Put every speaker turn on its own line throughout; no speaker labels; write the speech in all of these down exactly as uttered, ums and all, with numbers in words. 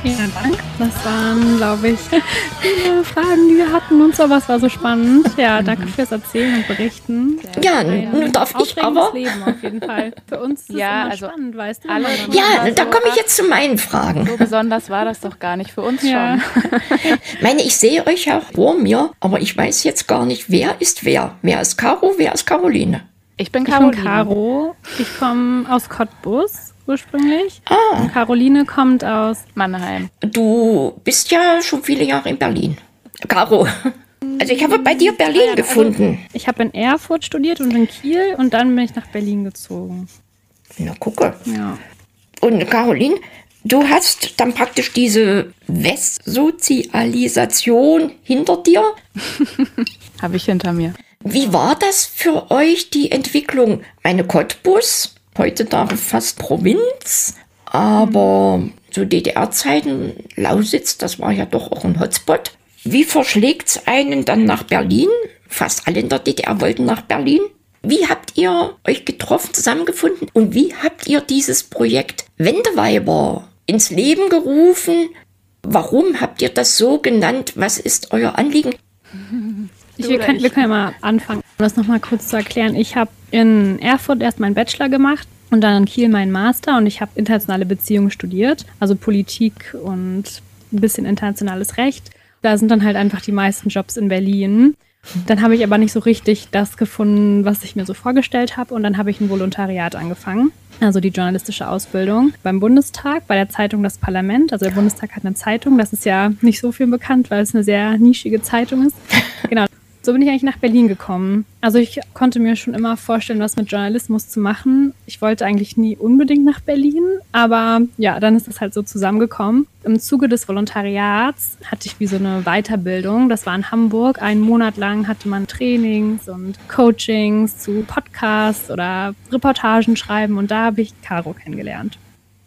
Vielen Dank. Das waren, glaube ich, viele Fragen, die wir hatten und sowas war so spannend. Ja, danke fürs Erzählen und Berichten.
Ja, nun darf ich aber...
Leben auf jeden Fall. Für uns ist es
ja,
immer
also
spannend, weißt du?
alle
Ja, da
so,
komme ich jetzt zu meinen Fragen.
So besonders war das doch gar nicht für uns
Ja.
schon.
Ich meine, ich sehe euch ja vor mir, aber ich weiß jetzt gar nicht, wer ist wer. Wer ist Caro, wer ist Caroline?
Ich bin
Ich bin
Caroline.
Caro. Ich komme aus Cottbus ursprünglich.
Ah.
Und Caroline kommt aus...
Mannheim.
Du bist ja schon viele Jahre in Berlin. Caro, also ich habe bei dir Berlin gefunden.
Ich habe in Erfurt studiert und in Kiel und dann bin ich nach Berlin gezogen.
Na, gucke.
Ja.
Und Caroline, du hast dann praktisch diese Westsozialisation hinter dir.
Habe ich hinter mir.
Wie war das für euch, die Entwicklung? Meine Cottbus, heutzutage fast Provinz, aber zu D D R-Zeiten, Lausitz, das war ja doch auch ein Hotspot. Wie verschlägt es einen dann nach Berlin? Fast alle in der D D R wollten nach Berlin. Wie habt ihr euch getroffen, zusammengefunden und wie habt ihr dieses Projekt Wendeweiber ins Leben gerufen? Warum habt ihr das so genannt? Was ist euer Anliegen?
Ich, wir, können, wir können ja mal anfangen, um das nochmal kurz zu erklären. Ich habe in Erfurt erst meinen Bachelor gemacht und dann in Kiel meinen Master und ich habe internationale Beziehungen studiert, also Politik und ein bisschen internationales Recht. Da sind dann halt einfach die meisten Jobs in Berlin. Dann habe ich aber nicht so richtig das gefunden, was ich mir so vorgestellt habe und dann habe ich ein Volontariat angefangen, also die journalistische Ausbildung beim Bundestag, bei der Zeitung Das Parlament. Also der Bundestag hat eine Zeitung, das ist ja nicht so viel bekannt, weil es eine sehr nischige Zeitung ist. Genau. So bin ich eigentlich nach Berlin gekommen. Also ich konnte mir schon immer vorstellen, was mit Journalismus zu machen. Ich wollte eigentlich nie unbedingt nach Berlin, aber ja, dann ist es halt so zusammengekommen. Im Zuge des Volontariats hatte ich wie so eine Weiterbildung. Das war in Hamburg. Einen Monat lang hatte man Trainings und Coachings zu Podcasts oder Reportagen schreiben und da habe ich Caro kennengelernt.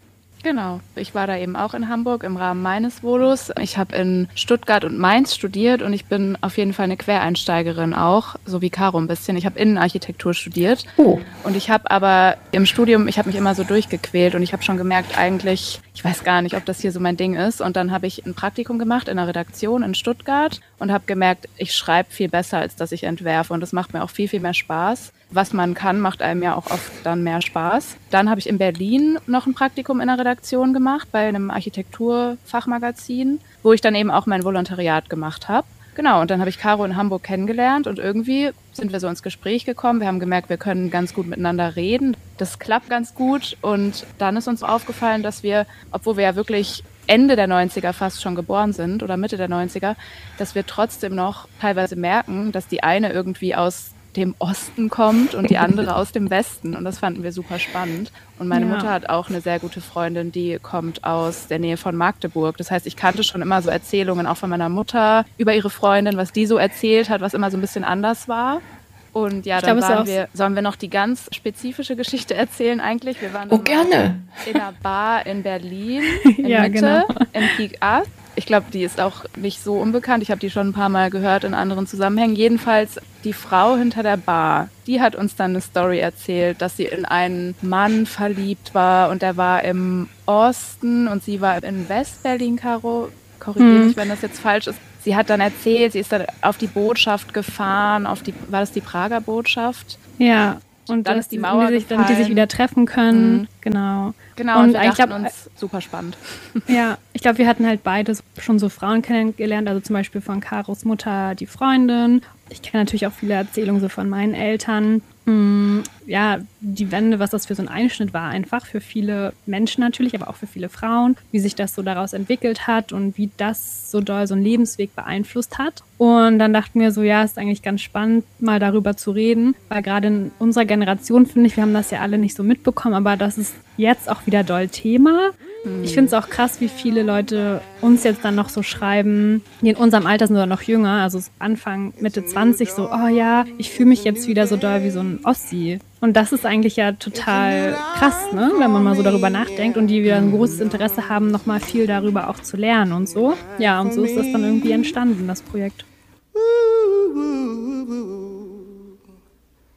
Genau, ich war da eben auch in Hamburg im Rahmen meines Volos. Ich habe in Stuttgart und Mainz studiert und ich bin auf jeden Fall eine Quereinsteigerin auch, so wie Caro ein bisschen. Ich habe Innenarchitektur studiert
Oh.
und ich habe aber im Studium, ich habe mich immer so durchgequält und ich habe schon gemerkt, eigentlich, ich weiß gar nicht, ob das hier so mein Ding ist. Und dann habe ich ein Praktikum gemacht in einer Redaktion in Stuttgart und habe gemerkt, ich schreibe viel besser, als dass ich entwerfe und das macht mir auch viel, viel mehr Spaß. Was man kann, macht einem ja auch oft dann mehr Spaß. Dann habe ich in Berlin noch ein Praktikum in einer Redaktion gemacht, bei einem Architekturfachmagazin, wo ich dann eben auch mein Volontariat gemacht habe. Genau, und dann habe ich Caro in Hamburg kennengelernt und irgendwie sind wir so ins Gespräch gekommen. Wir haben gemerkt, wir können ganz gut miteinander reden. Das klappt ganz gut und dann ist uns aufgefallen, dass wir, obwohl wir ja wirklich Ende der neunziger fast schon geboren sind oder Mitte der neunziger, dass wir trotzdem noch teilweise merken, dass die eine irgendwie aus dem Osten kommt und die andere aus dem Westen. Und das fanden wir super spannend. Und meine
Ja.
Mutter hat auch eine sehr gute Freundin, die kommt aus der Nähe von Magdeburg. Das heißt, ich kannte schon immer so Erzählungen auch von meiner Mutter über ihre Freundin, was die so erzählt hat, was immer so ein bisschen anders war. Und ja,
Ich
dann
glaube, es ist
waren
auch-
wir, sollen wir noch die ganz spezifische Geschichte erzählen eigentlich? Wir waren
Oh,
dann mal
gerne.
in einer Bar in Berlin, in
Ja,
Mitte,
genau.
im Peak Up. Ich glaube, die ist auch nicht so unbekannt. Ich habe die schon ein paar Mal gehört in anderen Zusammenhängen. Jedenfalls die Frau hinter der Bar, die hat uns dann eine Story erzählt, dass sie in einen Mann verliebt war und der war im Osten und sie war in West-Berlin, Caro. Korrigiere
Hm.
mich, wenn das jetzt falsch ist. Sie hat dann erzählt, sie ist dann auf die Botschaft gefahren, auf die, war das die Prager Botschaft?
Ja, und
Dann
dass
ist die Mauer
die sich, damit die sich
gefallen.
wieder treffen können.
Mhm.
Genau.
Genau, und,
Und
wir
eigentlich
dachten
glaub-
uns, super spannend.
Ja, ich glaube, wir hatten halt beides schon so Frauen kennengelernt, also zum Beispiel von Karos Mutter die Freundin. Ich kenne natürlich auch viele Erzählungen so von meinen Eltern. Hm, ja, die Wende, was das für so ein Einschnitt war, einfach für viele Menschen natürlich, aber auch für viele Frauen, wie sich das so daraus entwickelt hat und wie das so doll so einen Lebensweg beeinflusst hat. Und dann dachten wir so, ja, ist eigentlich ganz spannend, mal darüber zu reden, weil gerade in unserer Generation, finde ich, wir haben das ja alle nicht so mitbekommen, aber das ist jetzt auch wieder doll Thema. Ich finde es auch krass, wie viele Leute uns jetzt dann noch so schreiben, die in unserem Alter sind oder noch jünger, also Anfang, Mitte zwanzig, so, oh ja, ich fühle mich jetzt wieder so doll wie so ein Ossi. Und das ist eigentlich ja total krass, ne, wenn man mal so darüber nachdenkt und die wieder ein großes Interesse haben, nochmal viel darüber auch zu lernen und so. Ja, und so ist das dann irgendwie entstanden, das Projekt.
Ooh, ooh, ooh, ooh.